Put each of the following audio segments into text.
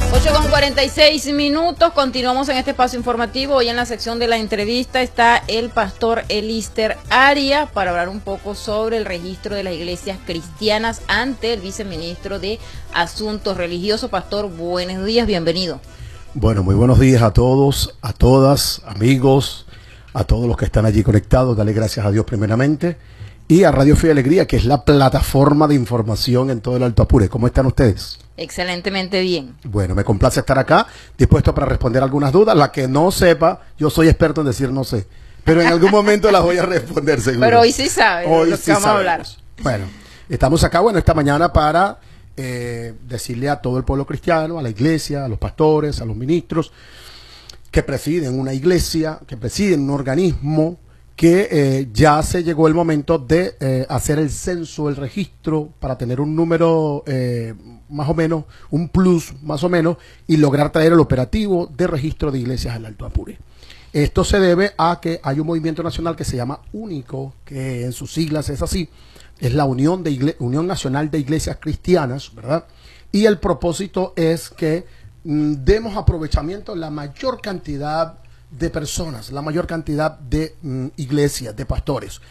8:46. Continuamos en este espacio informativo. Hoy en la sección de la entrevista está el pastor Elister Arias para hablar un poco sobre el registro de las iglesias cristianas ante el viceministro de Asuntos Religiosos. Pastor, buenos días, bienvenido. Bueno, muy buenos días a todos, a todas, amigos, a todos los que están allí conectados. Dale gracias a Dios primeramente. Y a Radio Fe y Alegría, que es la plataforma de información en todo el Alto Apure. ¿Cómo están ustedes? Excelentemente bien. Bueno, me complace estar acá, dispuesto para responder algunas dudas. La que no sepa, yo soy experto en decir no sé, pero en algún momento las voy a responder seguro. Pero hoy sí sabe hoy lo sí que vamos a hablar. Bueno, estamos acá, esta mañana para decirle a todo el pueblo cristiano, a la iglesia, a los pastores, a los ministros, que presiden una iglesia, que presiden un organismo, que ya se llegó el momento de hacer el censo, el registro, para tener un número más o menos, un plus más o menos, y lograr traer el operativo de registro de iglesias al Alto Apure. Esto se debe a que hay un movimiento nacional que se llama UNICO, que en sus siglas es así, es la Unión Nacional de Iglesias Cristianas, ¿verdad? Y el propósito es que demos aprovechamiento a la mayor cantidad de personas, la mayor cantidad de iglesias, de pastores.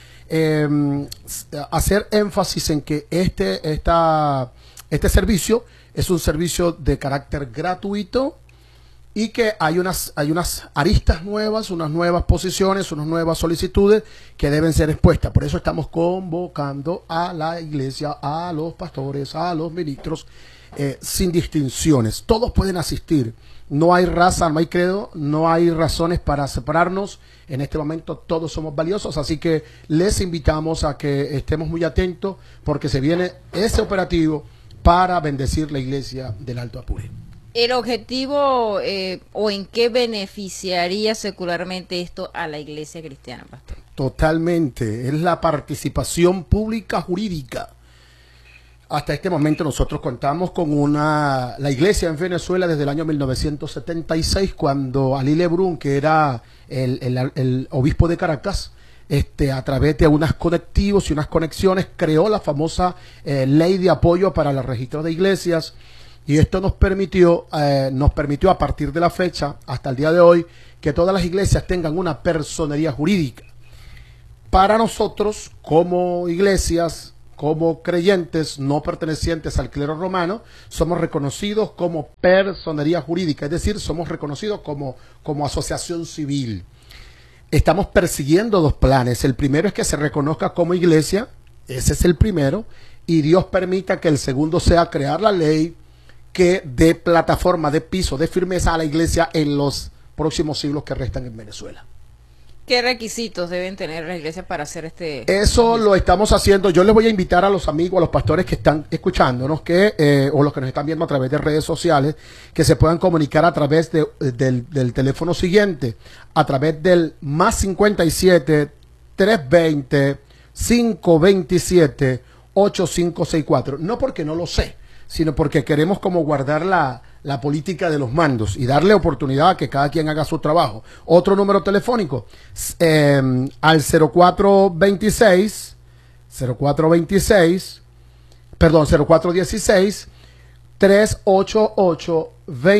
Hacer énfasis en que este servicio es un servicio de carácter gratuito y que hay unas aristas nuevas, unas nuevas posiciones, unas nuevas solicitudes que deben ser expuestas. Por eso estamos convocando a la iglesia, a los pastores, a los ministros, sin distinciones. Todos pueden asistir. No hay raza, no hay credo, no hay razones para separarnos. En este momento todos somos valiosos, así que les invitamos a que estemos muy atentos porque se viene ese operativo para bendecir la iglesia del Alto Apure. ¿El objetivo o en qué beneficiaría secularmente esto a la iglesia cristiana, pastor? Totalmente, es la participación pública jurídica. Hasta este momento nosotros contamos con la iglesia en Venezuela desde el año 1976, cuando Ali Lebrun, que era el obispo de Caracas, a través de unos conectivos y unas conexiones, creó la famosa ley de apoyo para el registro de iglesias. Y esto nos permitió a partir de la fecha, hasta el día de hoy, que todas las iglesias tengan una personería jurídica. Para nosotros, como iglesias, como creyentes no pertenecientes al clero romano, somos reconocidos como personería jurídica, es decir, somos reconocidos como asociación civil. Estamos persiguiendo dos planes. El primero es que se reconozca como iglesia, ese es el primero, y Dios permita que el segundo sea crear la ley que dé plataforma, de piso, de firmeza a la iglesia en los próximos siglos que restan en Venezuela. ¿Qué requisitos deben tener las iglesias para hacer Eso lo estamos haciendo. Yo les voy a invitar a los amigos, a los pastores que están escuchándonos, o los que nos están viendo a través de redes sociales, que se puedan comunicar a través del teléfono siguiente, a través del +57 320 527 8564. No porque no lo sé, sino porque queremos como guardar la política de los mandos y darle oportunidad a que cada quien haga su trabajo. Otro número telefónico, al 0416 388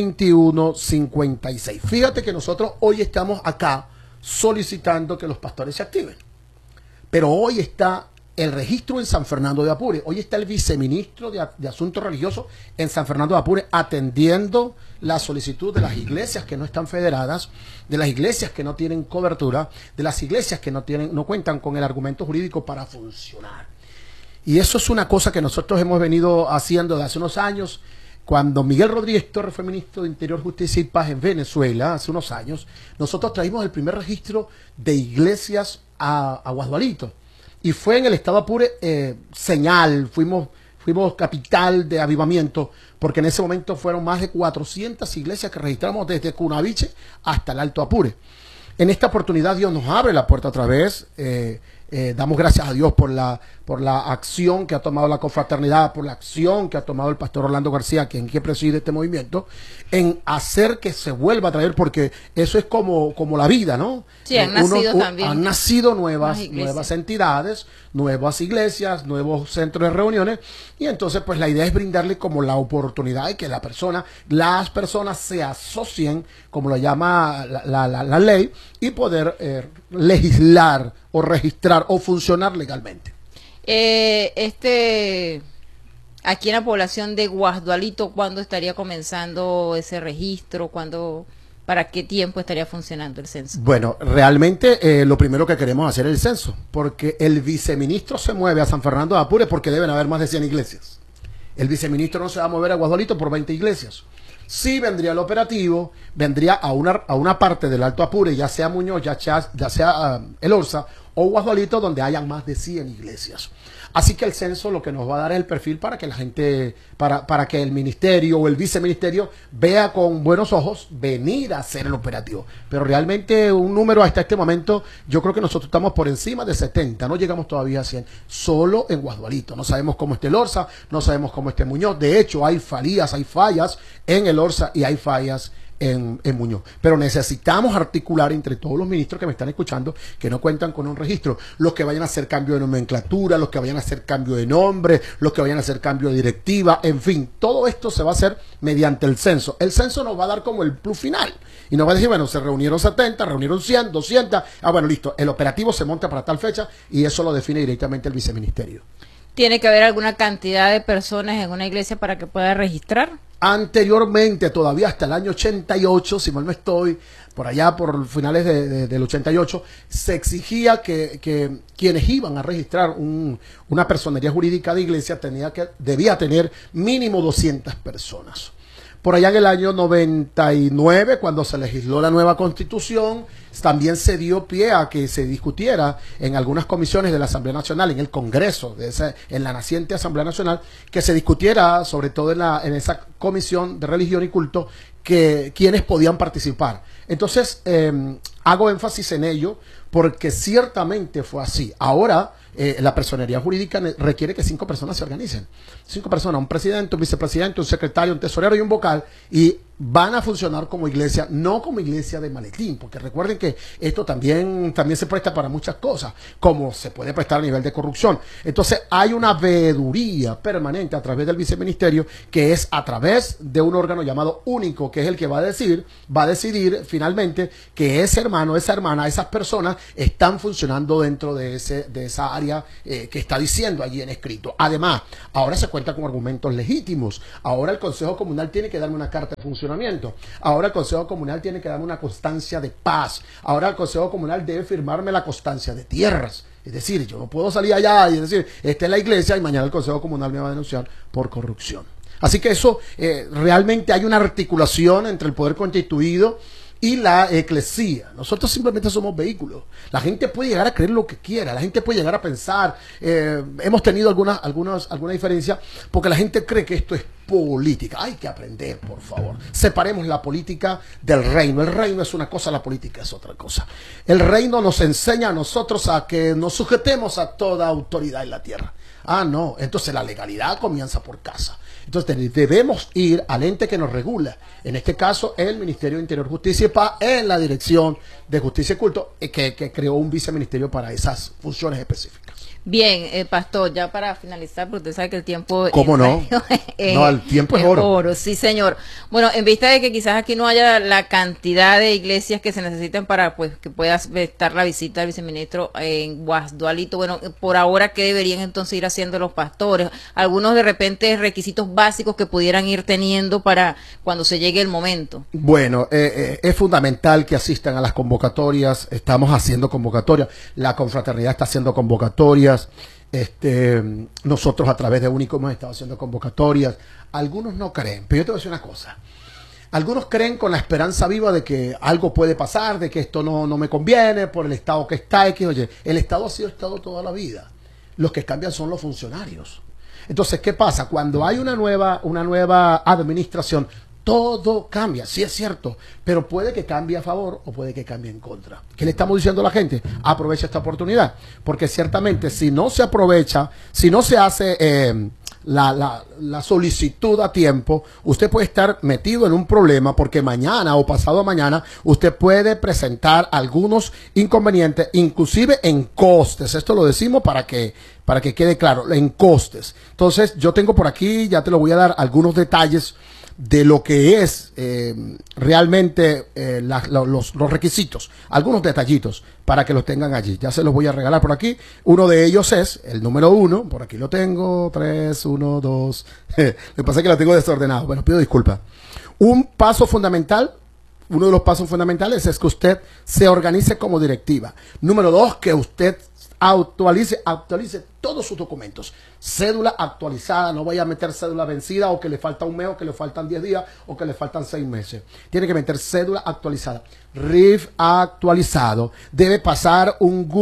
2156. Fíjate que nosotros hoy estamos acá solicitando que los pastores se activen, pero hoy está el registro en San Fernando de Apure. Hoy está el viceministro de Asuntos Religiosos en San Fernando de Apure atendiendo la solicitud de las iglesias que no están federadas, de las iglesias que no tienen cobertura, de las iglesias que no cuentan con el argumento jurídico para funcionar. Y eso es una cosa que nosotros hemos venido haciendo desde hace unos años. Cuando Miguel Rodríguez Torres fue ministro de Interior, Justicia y Paz en Venezuela, hace unos años, nosotros traímos el primer registro de iglesias a Guasdualito. Y fue en el estado Apure señal, fuimos capital de avivamiento, porque en ese momento fueron más de 400 iglesias que registramos desde Cunaviche hasta el Alto Apure. En esta oportunidad Dios nos abre la puerta otra vez, Damos gracias a Dios por la acción que ha tomado la confraternidad, por la acción que ha tomado el pastor Orlando García, que preside este movimiento, en hacer que se vuelva a traer, porque eso es como la vida, ¿no? Sí, han nacido también. Han nacido nuevas entidades, nuevas iglesias, nuevos centros de reuniones, y entonces pues la idea es brindarle como la oportunidad de que las personas se asocien, como lo llama la ley, y poder legislar o registrar o funcionar legalmente. Aquí en la población de Guasdualito, ¿cuándo estaría comenzando ese registro? ¿Para qué tiempo estaría funcionando el censo? Bueno, realmente lo primero que queremos hacer es el censo, porque el viceministro se mueve a San Fernando de Apure porque deben haber más de 100 iglesias. El viceministro no se va a mover a Guasdualito por 20 iglesias. Sí vendría el operativo, vendría a una parte del Alto Apure, ya sea Muñoz, ya sea El Orza o Guasdualito, donde hayan más de 100 iglesias. Así que el censo lo que nos va a dar es el perfil para que la gente, para que el ministerio o el viceministerio vea con buenos ojos venir a hacer el operativo. Pero realmente un número hasta este momento, yo creo que nosotros estamos por encima de 70, no llegamos todavía a 100, solo en Guasdualito. No sabemos cómo esté el Orza, no sabemos cómo esté Muñoz. De hecho, hay fallas en el Orza y hay fallas en Muñoz. Pero necesitamos articular entre todos los ministros que me están escuchando, que no cuentan con un registro, los que vayan a hacer cambio de nomenclatura, los que vayan a hacer cambio de nombre, los que vayan a hacer cambio de directiva, en fin, todo esto se va a hacer mediante el censo. El censo nos va a dar como el plus final y nos va a decir, bueno, se reunieron 70, reunieron 100, 200, bueno, listo, el operativo se monta para tal fecha y eso lo define directamente el viceministerio. ¿Tiene que haber alguna cantidad de personas en una iglesia para que pueda registrar? Anteriormente, todavía hasta el año 88, si mal no estoy, por allá por finales del 88, se exigía que quienes iban a registrar una personería jurídica de iglesia debía tener mínimo 200 personas. Por allá en el año 99, cuando se legisló la nueva constitución, también se dio pie a que se discutiera en algunas comisiones de la Asamblea Nacional, en el Congreso, en la naciente Asamblea Nacional, que se discutiera, sobre todo en esa comisión de religión y culto, que quienes podían participar. Entonces, hago énfasis en ello porque ciertamente fue así. Ahora, la personería jurídica requiere que 5 personas se organicen. 5 personas, un presidente, un vicepresidente, un secretario, un tesorero y un vocal, y van a funcionar como iglesia, no como iglesia de maletín, porque recuerden que esto también se presta para muchas cosas, como se puede prestar a nivel de corrupción. Entonces hay una veeduría permanente a través del viceministerio, que es a través de un órgano llamado único, que es el que va a decidir finalmente que ese hermano, esa hermana, esas personas están funcionando dentro de esa área que está diciendo allí en escrito. Además, ahora se cuenta con argumentos legítimos. Ahora el Consejo Comunal tiene que darme una carta de funcionamiento. Ahora el Consejo Comunal tiene que darme una constancia de paz. Ahora el Consejo Comunal debe firmarme la constancia de tierras. Es decir, yo no puedo salir allá y decir, esta es la iglesia y mañana el Consejo Comunal me va a denunciar por corrupción. Así que eso, realmente hay una articulación entre el poder constituido y la eclesía. Nosotros simplemente somos vehículos. La gente puede llegar a creer lo que quiera, la gente puede llegar a pensar. Hemos tenido alguna diferencia porque la gente cree que esto es política. Hay que aprender, por favor. Separemos la política del reino. El reino es una cosa, la política es otra cosa. El reino nos enseña a nosotros a que nos sujetemos a toda autoridad en la tierra. Ah, no. Entonces la legalidad comienza por casa. Entonces debemos ir al ente que nos regula. En este caso, el Ministerio de Interior, Justicia y Paz, en la Dirección de Justicia y Culto, que creó un viceministerio para esas funciones específicas. Bien, pastor, ya para finalizar, porque usted sabe que el tiempo... ¿Cómo no? No, el tiempo es oro. Oro, sí, señor. Bueno, en vista de que quizás aquí no haya la cantidad de iglesias que se necesiten para pues que pueda estar la visita del viceministro en Guasdualito, bueno, por ahora, ¿qué deberían entonces ir haciendo los pastores? Algunos de repente requisitos básicos que pudieran ir teniendo para cuando se llegue el momento. Bueno, es fundamental que asistan a las convocatorias. Estamos haciendo convocatorias. La confraternidad está haciendo convocatorias. Nosotros a través de Único hemos estado haciendo convocatorias. Algunos no creen, pero yo te voy a decir una cosa. Algunos creen con la esperanza viva de que algo puede pasar, de que esto no me conviene por el estado que está. Oye, el estado ha sido estado toda la vida. Los que cambian son los funcionarios. Entonces, ¿qué pasa? Cuando hay una nueva administración, Todo cambia, sí es cierto, pero puede que cambie a favor o puede que cambie en contra. ¿Qué le estamos diciendo a la gente? Aprovecha esta oportunidad, porque ciertamente si no se aprovecha, si no se hace la solicitud a tiempo, usted puede estar metido en un problema porque mañana o pasado mañana usted puede presentar algunos inconvenientes, inclusive en costes. Esto lo decimos para que quede claro, en costes. Entonces yo tengo por aquí, ya te lo voy a dar algunos detalles de lo que es realmente los requisitos, algunos detallitos para que los tengan allí. Ya se los voy a regalar por aquí. Uno de ellos es el número 1, por aquí lo tengo, 3, 1, 2. Me pasa que lo tengo desordenado, bueno, pido disculpas. Un paso fundamental, uno de los pasos fundamentales es que usted se organice como directiva. Número 2, que usted actualice todos sus documentos. Cédula actualizada, no vaya a meter cédula vencida o que le falta un mes o que le faltan 10 días o que le faltan 6 meses. Tiene que meter cédula actualizada. RIF actualizado. Debe pasar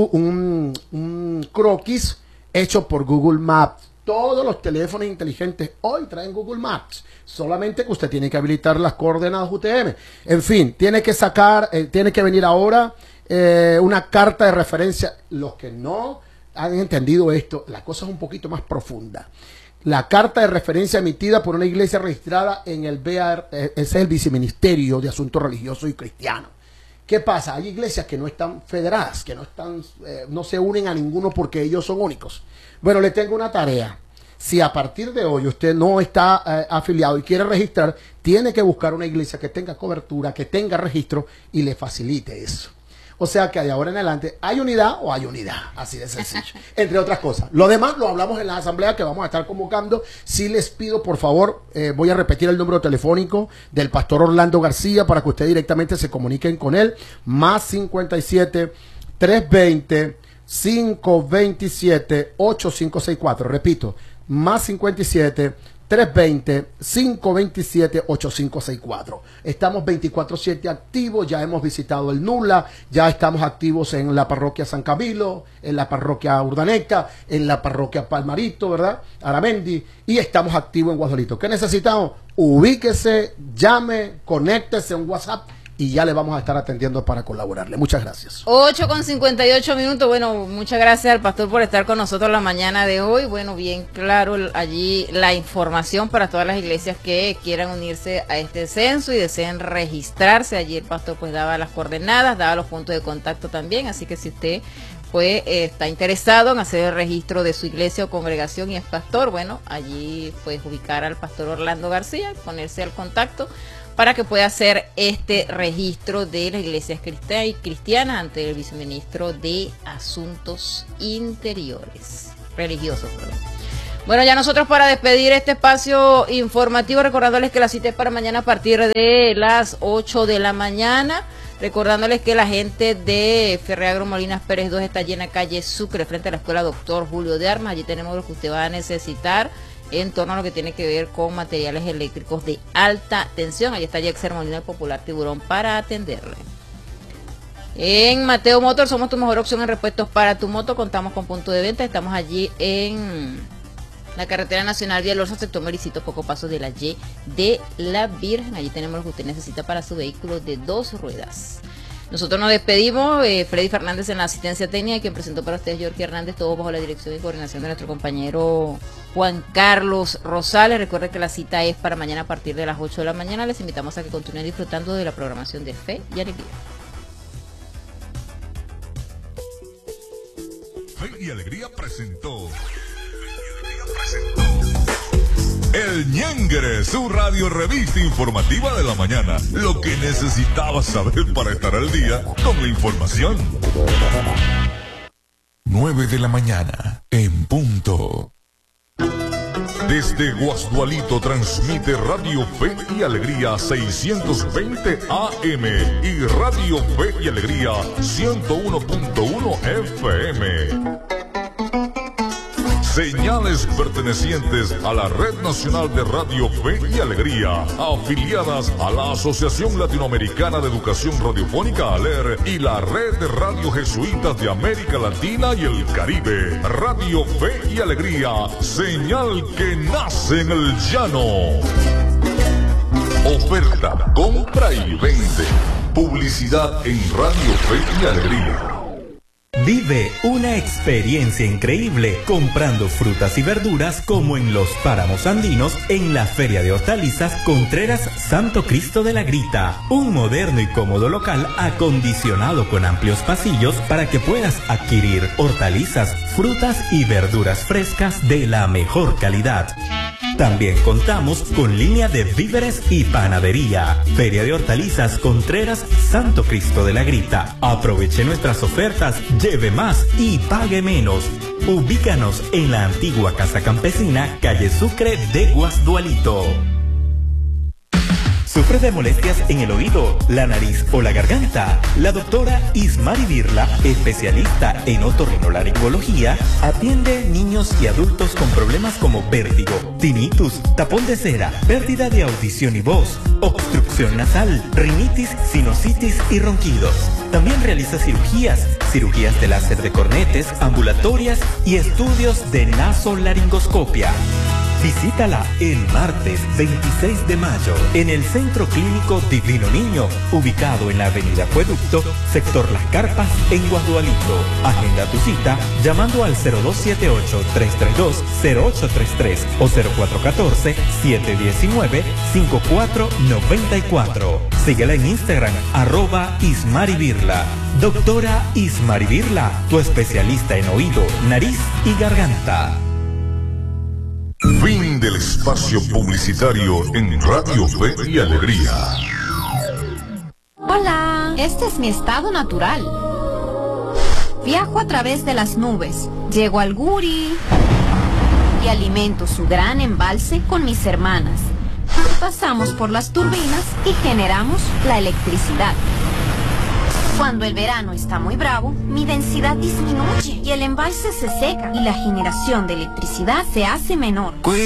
un croquis hecho por Google Maps. Todos los teléfonos inteligentes hoy traen Google Maps. Solamente que usted tiene que habilitar las coordenadas UTM. En fin, tiene que sacar, tiene que venir ahora una carta de referencia. Los que no han entendido esto, la cosa es un poquito más profunda. La carta de referencia emitida por una iglesia registrada en el BAR, ese es el Viceministerio de Asuntos Religiosos y Cristianos. ¿Qué pasa? Hay iglesias que no están federadas, que no se unen a ninguno porque ellos son únicos. Bueno, le tengo una tarea. Si a partir de hoy usted no está afiliado y quiere registrar, tiene que buscar una iglesia que tenga cobertura, que tenga registro y le facilite eso. O sea que de ahora en adelante, ¿hay unidad o hay unidad? Así de sencillo. Entre otras cosas. Lo demás lo hablamos en la asamblea que vamos a estar convocando. Sí les pido, por favor, voy a repetir el número telefónico del pastor Orlando García para que ustedes directamente se comuniquen con él. Más 57 320 527 8564. Repito, más 57 320-527-8564. Estamos 24/7 activos, ya hemos visitado el Nula, ya estamos activos en la parroquia San Camilo, en la parroquia Urdaneta, en la parroquia Palmarito, ¿verdad? Aramendi, y estamos activos en Guadalito. ¿Qué necesitamos? Ubíquese, llame, conéctese en WhatsApp y ya le vamos a estar atendiendo para colaborarle. Muchas gracias. 8:58. Bueno, muchas gracias al pastor por estar con nosotros la mañana de hoy. Bueno, bien claro allí la información para todas las iglesias que quieran unirse a este censo y deseen registrarse. Allí el pastor pues daba las coordenadas, daba los puntos de contacto también, así que si usted pues está interesado en hacer el registro de su iglesia o congregación y es pastor, bueno, allí puedes ubicar al pastor Orlando García, ponerse al contacto para que pueda hacer este registro de las iglesias cristianas ante el viceministro de Asuntos Religiosos. Bueno, ya nosotros para despedir este espacio informativo, recordándoles que la cita es para mañana a partir de las 8 de la mañana. Recordándoles que la gente de Ferreagro Molinas Pérez 2 está allí en la calle Sucre, frente a la escuela Doctor Julio de Armas. Allí tenemos lo que usted va a necesitar en torno a lo que tiene que ver con materiales eléctricos de alta tensión. Allí está Jexer Molina, el popular Tiburón, para atenderle. En Mateo Motor somos tu mejor opción en repuestos para tu moto. Contamos con punto de venta. Estamos allí en la carretera nacional Vía Lorza, sector Mericito, poco paso de la Y de la Virgen. Allí tenemos lo que usted necesita para su vehículo de 2 ruedas. Nosotros nos despedimos, Freddy Fernández en la asistencia técnica, quien presentó para ustedes Jorge Hernández, todo bajo la dirección y coordinación de nuestro compañero Juan Carlos Rosales. Recuerden que la cita es para mañana a partir de las 8 de la mañana. Les invitamos a que continúen disfrutando de la programación de Fe y Alegría. Fe y Alegría presentó El Ñengre, su radio revista informativa de la mañana. Lo que necesitabas saber para estar al día con la información. 9 de la mañana, en punto. Desde Guasdualito transmite Radio Fe y Alegría 620 AM y Radio Fe y Alegría 101.1 FM. Señales pertenecientes a la Red Nacional de Radio Fe y Alegría, afiliadas a la Asociación Latinoamericana de Educación Radiofónica ALER y la Red de Radio Jesuitas de América Latina y el Caribe. Radio Fe y Alegría, señal que nace en el llano. Oferta, compra y vende. Publicidad en Radio Fe y Alegría. Vive una experiencia increíble comprando frutas y verduras como en los páramos andinos en la Feria de Hortalizas Contreras Santo Cristo de la Grita. Un moderno y cómodo local acondicionado con amplios pasillos para que puedas adquirir hortalizas, frutas y verduras frescas de la mejor calidad. También contamos con línea de víveres y panadería. Feria de Hortalizas Contreras Santo Cristo de la Grita. Aproveche nuestras ofertas, lleve más y pague menos. Ubícanos en la antigua Casa Campesina, calle Sucre de Guasdualito. ¿Sufre de molestias en el oído, la nariz o la garganta? La doctora Ismari Birla, especialista en otorrinolaringología, atiende niños y adultos con problemas como vértigo, tinnitus, tapón de cera, pérdida de audición y voz, obstrucción nasal, rinitis, sinusitis y ronquidos. También realiza cirugías de láser de cornetes, ambulatorias y estudios de nasolaringoscopia. Visítala el martes 26 de mayo en el Centro Clínico Divino Niño, ubicado en la Avenida Acueducto, sector Las Carpas, en Guasdualito. Agenda tu cita llamando al 0278-332-0833 o 0414-719-5494. Síguela en Instagram, @IsmariBirla. Doctora Ismari Birla, tu especialista en oído, nariz y garganta. Fin del espacio publicitario en Radio Fe y Alegría. Hola, este es mi estado natural. Viajo a través de las nubes, llego al Guri y alimento su gran embalse con mis hermanas. Pasamos por las turbinas y generamos la electricidad. Cuando el verano está muy bravo, mi densidad disminuye y el embalse se seca y la generación de electricidad se hace menor.